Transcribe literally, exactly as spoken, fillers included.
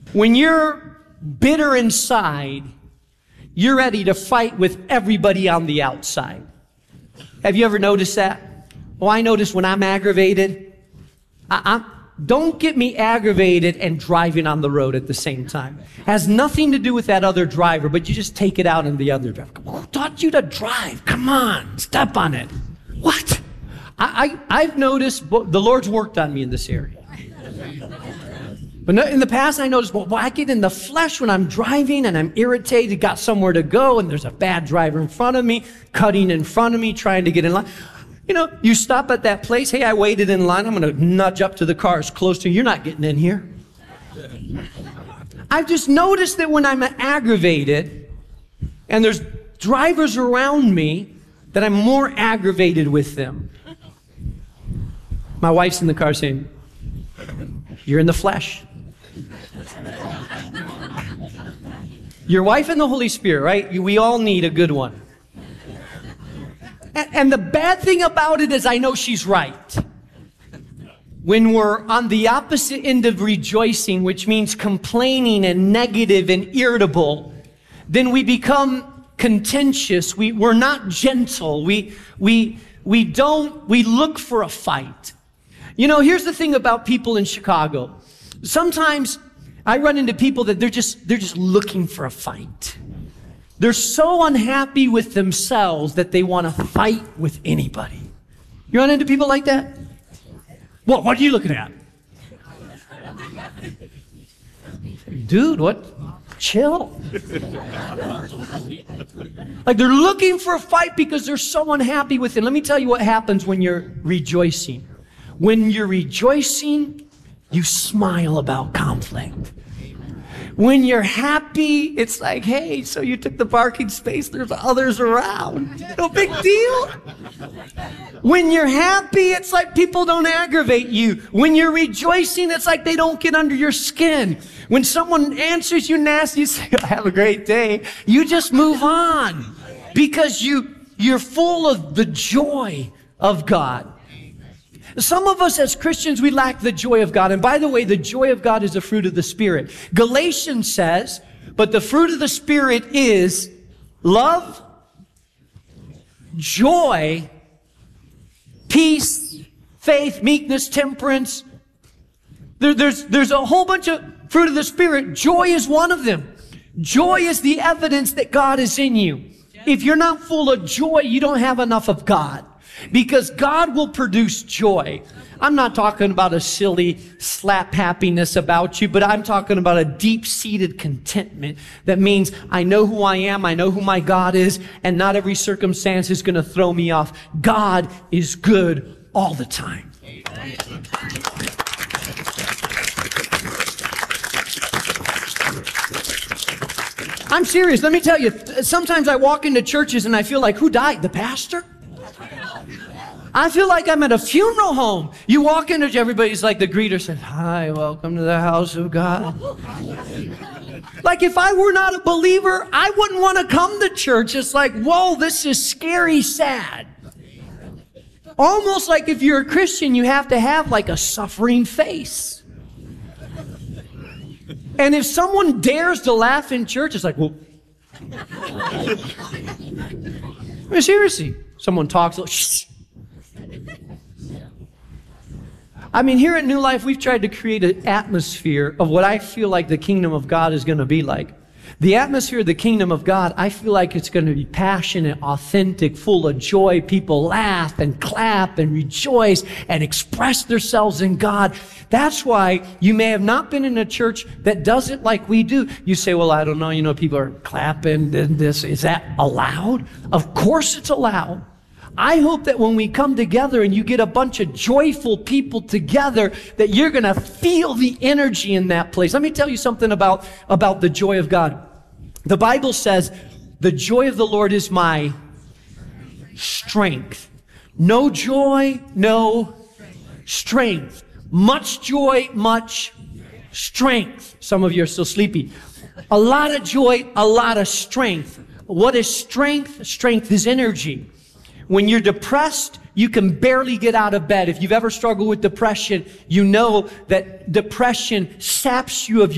When you're bitter inside, you're ready to fight with everybody on the outside. Have you ever noticed that? Well, I notice when I'm aggravated, I, I'm, don't get me aggravated and driving on the road at the same time. It has nothing to do with that other driver, but you just take it out on the other driver. Who taught you to drive? Come on, step on it. What? I, I, I've noticed the Lord's worked on me in this area. But in the past, I noticed, well, I get in the flesh when I'm driving and I'm irritated, got somewhere to go, and there's a bad driver in front of me, cutting in front of me, trying to get in line. You know, you stop at that place. Hey, I waited in line. I'm going to nudge up to the car as close to you. You're not getting in here. I've just noticed that when I'm aggravated and there's drivers around me, that I'm more aggravated with them. My wife's in the car saying, you're in the flesh. Your wife and the Holy Spirit, right? We all need a good one. And, and the bad thing about it is I know she's right. When we're on the opposite end of rejoicing, which means complaining and negative and irritable, then we become contentious. We, we're not gentle. We, we, we don't, we look for a fight. You know, here's the thing about people in Chicago. Sometimes I run into people that they're just, they're just looking for a fight. They're so unhappy with themselves that they want to fight with anybody. You run into people like that? What, what are you looking at? Dude, what? Chill. Like they're looking for a fight because they're so unhappy with it. Let me tell you what happens when you're rejoicing. When you're rejoicing, you smile about conflict. When you're happy, it's like, hey, so you took the parking space, there's others around. No big deal. When you're happy, it's like people don't aggravate you. When you're rejoicing, it's like they don't get under your skin. When someone answers you nasty, you say, have a great day. You just move on because you, you're full of the joy of God. Some of us as Christians, we lack the joy of God. And by the way, the joy of God is a fruit of the Spirit. Galatians says, but the fruit of the Spirit is love, joy, peace, faith, meekness, temperance. There, there's, there's a whole bunch of fruit of the Spirit. Joy is one of them. Joy is the evidence that God is in you. If you're not full of joy, you don't have enough of God. Because God will produce joy. I'm not talking about a silly slap happiness about you, but I'm talking about a deep-seated contentment that means I know who I am, I know who my God is, and not every circumstance is going to throw me off. God is good all the time. I'm serious. Let me tell you, sometimes I walk into churches and I feel like, who died? The pastor? I feel like I'm at a funeral home. You walk into everybody's like the greeter said, hi, welcome to the house of God. Like if I were not a believer, I wouldn't want to come to church. It's like, whoa, this is scary sad. Almost like if you're a Christian, you have to have like a suffering face. And if someone dares to laugh in church, it's like, well, I mean, seriously, someone talks, like, shh. I mean, here at New Life, we've tried to create an atmosphere of what I feel like the kingdom of God is going to be like. The atmosphere of the kingdom of God, I feel like it's going to be passionate, authentic, full of joy. People laugh and clap and rejoice and express themselves in God. That's why you may have not been in a church that does it like we do. You say, well, I don't know, you know, people are clapping and this. Is that allowed? Of course it's allowed. I hope that when we come together and you get a bunch of joyful people together, that you're going to feel the energy in that place. Let me tell you something about, about the joy of God. The Bible says, the joy of the Lord is my strength. No joy, no strength. Much joy, much strength. Some of you are still sleepy. A lot of joy, a lot of strength. What is strength? Strength is energy. When you're depressed, you can barely get out of bed. If you've ever struggled with depression, you know that depression saps you of